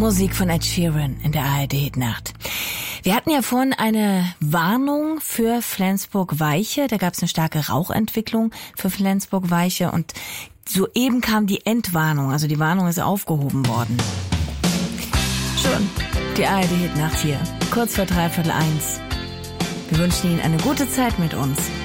Musik von Ed Sheeran in der ARD-Hitnacht. Wir hatten ja vorhin eine Warnung für Flensburg-Weiche. Da gab es eine starke Rauchentwicklung für Flensburg-Weiche und soeben kam die Endwarnung, also die Warnung ist aufgehoben worden. Schon die ARD-Hitnacht hier, kurz vor 1:03. Wir wünschen Ihnen eine gute Zeit mit uns.